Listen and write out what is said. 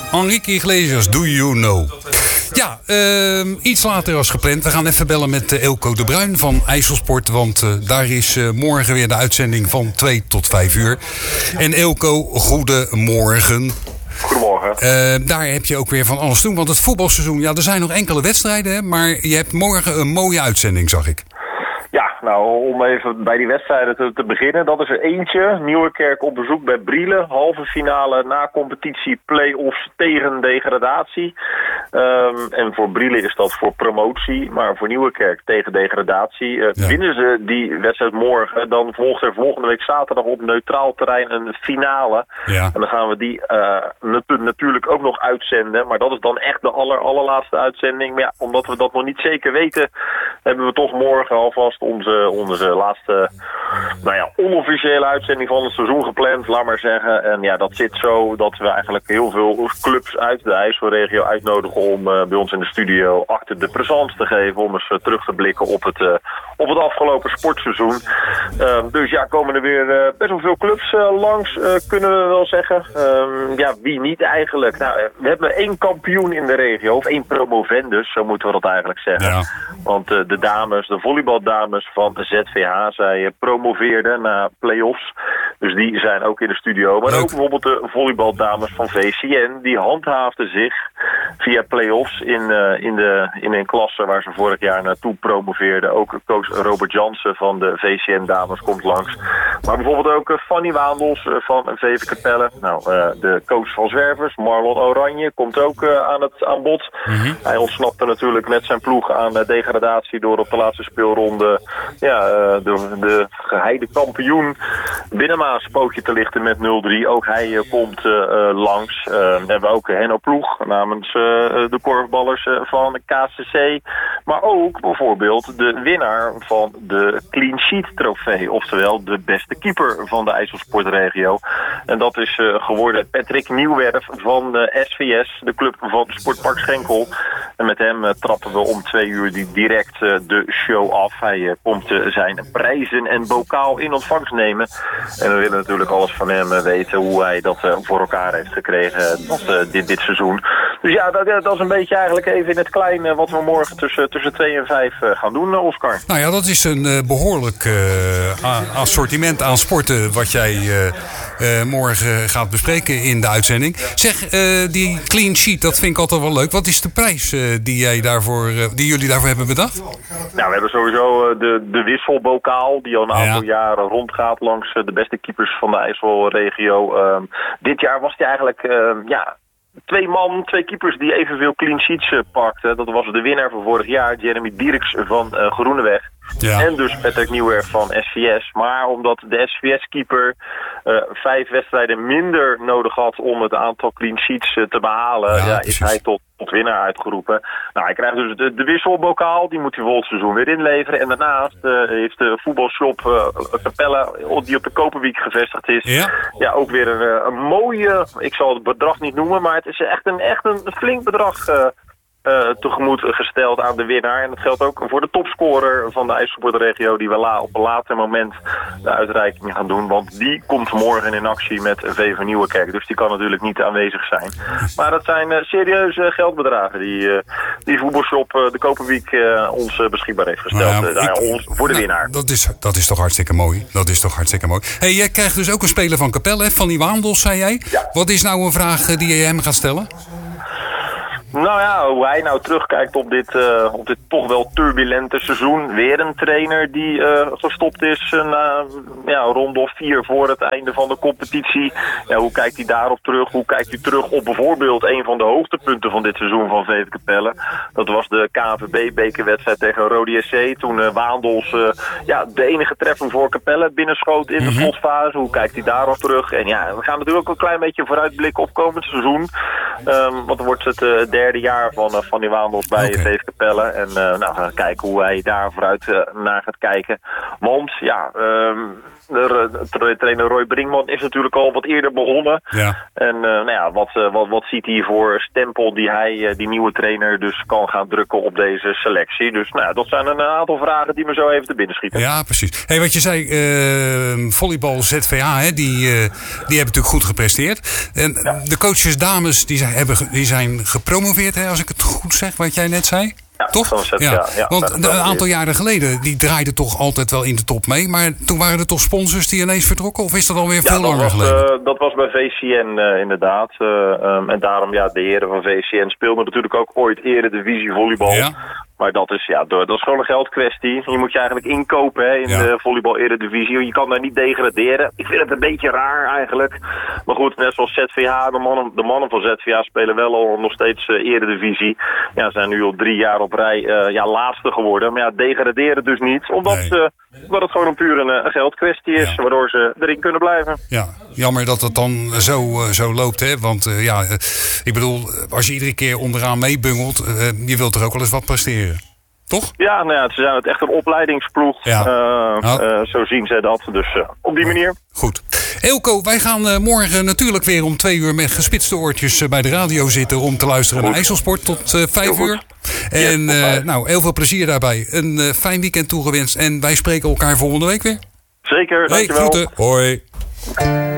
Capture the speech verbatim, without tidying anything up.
Enrique Iglesias, Do You Know. Ja, uh, iets later als gepland. We gaan even bellen met uh, Eelco de Bruin van IJsselsport. Want uh, daar is uh, morgen weer de uitzending van twee tot vijf uur. En Eelco, goedemorgen. Goedemorgen. Uh, daar heb je ook weer van alles doen. Want het voetbalseizoen, ja, er zijn nog enkele wedstrijden. Hè, maar je hebt morgen een mooie uitzending, zag ik. Ja, nou, om even bij die wedstrijden te, te beginnen. Dat is er eentje. Nieuwerkerk op bezoek bij Brielen. Halve finale na competitie, play-offs tegen degradatie. Um, en voor Brielen is dat voor promotie. Maar voor Nieuwerkerk tegen degradatie. Uh, ja. Winnen ze die wedstrijd morgen, dan volgt er volgende week zaterdag op neutraal terrein een finale. Ja. En dan gaan we die uh, natu- natuurlijk ook nog uitzenden. Maar dat is dan echt de aller, allerlaatste uitzending. Maar ja, omdat we dat nog niet zeker weten, hebben we toch morgen alvast onze, onze laatste, nou ja, onofficiële uitzending van het seizoen gepland, laat maar zeggen. En ja, dat zit zo dat we eigenlijk heel veel clubs uit de IJsselregio uitnodigen om uh, bij ons in de studio achter de présence te geven, om eens uh, terug te blikken op het, uh, op het afgelopen sportseizoen. Uh, dus ja, komen er weer uh, best wel veel clubs uh, langs, uh, kunnen we wel zeggen. Uh, ja, wie niet eigenlijk? Nou, we hebben één kampioen in de regio, of één promovendus, zo moeten we dat eigenlijk zeggen. Ja. Want uh, de dames, de volleybaldames van de Z V H, zij uh, promoveerden na play-offs. Dus die zijn ook in de studio. Maar Leuk. Ook bijvoorbeeld de volleybaldames van V C N, die handhaafden zich via play-offs in, uh, in, de, in een klasse waar ze vorig jaar naartoe promoveerden. Ook coach Robert Jansen van de V C N-dames komt langs. Maar bijvoorbeeld ook uh, Fanny Waandels uh, van V V Capelle. Nou, uh, de coach van Zwervers, Marlon Oranje, komt ook uh, aan het aan bod. Mm-hmm. Hij ontsnapte natuurlijk met zijn ploeg aan uh, degradatie door op de laatste speelronde ja, uh, de, de geheide kampioen Binnenmaas pootje te lichten met nul drie. Ook hij uh, komt uh, uh, langs. Uh, we hebben ook Henno Ploeg namens uh, de korfballers uh, van de K C C. Maar ook bijvoorbeeld de winnaar van de Clean Sheet trofee. Oftewel de beste keeper van de IJsselsportregio. En dat is uh, geworden Patrick Nieuwwerf van de S V S, de club van Sportpark Schenkel. En met hem uh, trappen we om twee uur die direct uh, de show af. Hij uh, komt uh, zijn prijzen en bokaal in ontvangst nemen. En we willen natuurlijk alles van hem uh, weten hoe hij dat uh, voor elkaar heeft gekregen dat, uh, dit, dit seizoen. Dus ja, dat, dat is een beetje eigenlijk even in het klein uh, wat we morgen tussen, tussen twee en vijf uh, gaan doen, uh, Oscar. Nou ja, dat is een uh, behoorlijk uh, assortiment aan sporten wat jij uh, uh, morgen gaat bespreken in de uitzending. Zeg, uh, die Clean Sheet, dat vind ik altijd wel leuk. Wat is de prijs uh, die, jij daarvoor, uh, die jullie daarvoor hebben bedacht? Nou, we hebben sowieso uh, de, de wisselbokaal die al een aantal ja. jaren rondgaat langs uh, de beste keepers van de IJsselregio. Uh, dit jaar was die eigenlijk, uh, ja... Twee man, twee keepers die evenveel clean sheets uh, pakten. Dat was de winnaar van vorig jaar, Jeremy Dierks van uh, Groeneweg. Ja. En dus Patrick Nieuwwerf van S V S. Maar omdat de S V S-keeper uh, vijf wedstrijden minder nodig had om het aantal clean sheets uh, te behalen, ja, ja, is hij tot, tot winnaar uitgeroepen. Nou, hij krijgt dus de, de wisselbokaal, die moet hij volgend seizoen weer inleveren. En daarnaast uh, heeft de voetbalshop uh, Capelle, die op de Koperwiek gevestigd is, ja, ja ook weer een, een mooie, ik zal het bedrag niet noemen, maar het is echt een, echt een flink bedrag uh, Uh, tegemoet gesteld aan de winnaar. En dat geldt ook voor de topscorer van de IJsselsportregio, die we la- op een later moment de uitreiking gaan doen. Want die komt morgen in actie met V V Nieuwerkerk. Dus die kan natuurlijk niet aanwezig zijn. Maar dat zijn uh, serieuze geldbedragen die, uh, die voetbalshop uh, de Koperwiek uh, ons uh, beschikbaar heeft gesteld. Nou ja, ik, uh, ons, voor de nou, winnaar. Dat is, dat is toch hartstikke mooi. Dat is toch hartstikke mooi. Hey, jij krijgt dus ook een speler van Capelle, van die Waandels, zei jij. Ja. Wat is nou een vraag uh, die je hem gaat stellen? Nou ja, hoe hij nou terugkijkt op dit, uh, op dit toch wel turbulente seizoen. Weer een trainer die uh, gestopt is uh, na ja, ronde of vier voor het einde van de competitie. Ja, hoe kijkt hij daarop terug? Hoe kijkt hij terug op bijvoorbeeld een van de hoogtepunten van dit seizoen van V V Capelle? Dat was de K N V B-bekerwedstrijd tegen Rode S C. Toen uh, Waandels uh, ja, de enige treffer voor Capelle binnenschoot in de mm-hmm. slotfase. Hoe kijkt hij daarop terug? En ja, we gaan natuurlijk ook een klein beetje vooruitblikken op komend seizoen. Um, want dan wordt het uh, derde derde jaar van, uh, van die Waandels bij Okay. T F Capelle. En uh, nou, we gaan kijken hoe hij daar vooruit uh, naar gaat kijken. Want ja, um, de, de trainer Roy Brinkman is natuurlijk al wat eerder begonnen. Ja. En uh, nou ja, wat, uh, wat, wat ziet hij voor stempel die hij, uh, die nieuwe trainer, dus kan gaan drukken op deze selectie. Dus nou, dat zijn een aantal vragen die me zo even te binnen schieten. Ja, precies. Hey, wat je zei, uh, volleybal Z V A, hè, die, uh, die hebben natuurlijk goed gepresteerd. En Ja. de coaches dames, die zijn, hebben, die zijn gepromoveerd, hè, als ik het goed zeg, wat jij net zei. Ja, Toch? van Z V A, ja. Ja, Want dat een is aantal weer. jaren geleden, die draaiden toch altijd wel in de top mee. Maar toen waren er toch sponsors die ineens vertrokken? Of is dat alweer veel Ja, dat langer was, geleden? uh, dat was bij V C N uh, inderdaad. Uh, um, en daarom, ja, de heren van V C N speelden natuurlijk ook ooit eredivisie volleybal. Ja. Maar dat is, ja, dat is gewoon een geldkwestie. Je moet je eigenlijk inkopen hè, in Ja. de volleybal-eredivisie. Je kan daar niet degraderen. Ik vind het een beetje raar eigenlijk. Maar goed, net zoals Z V H, de mannen, de mannen van Z V H spelen wel al nog steeds uh, eredivisie. Ja, zijn nu al drie jaar op rij uh, ja, laatste geworden. Maar ja, degraderen dus niet. Omdat, Nee. uh, omdat het gewoon een puur een, een geldkwestie is. Ja. Waardoor ze erin kunnen blijven. Ja, jammer dat het dan zo, uh, zo loopt, hè? Want uh, ja, uh, ik bedoel, als je iedere keer onderaan meebungelt, uh, je wilt er ook wel eens wat presteren. Toch? Ja, nou ja, ze zijn het echt een opleidingsploeg. Ja. Uh, Nou. uh, zo zien zij dat. Dus uh, op die manier. Goed. Eelco, wij gaan uh, morgen natuurlijk weer om twee uur met gespitste oortjes uh, bij de radio zitten om te luisteren naar IJsselsport tot uh, vijf Heel uur. goed. En Ja, tot uh, vijf. nou, heel veel plezier daarbij. Een uh, fijn weekend toegewenst en wij spreken elkaar volgende week weer. Zeker, Hey, dankjewel. groeten. Hoi.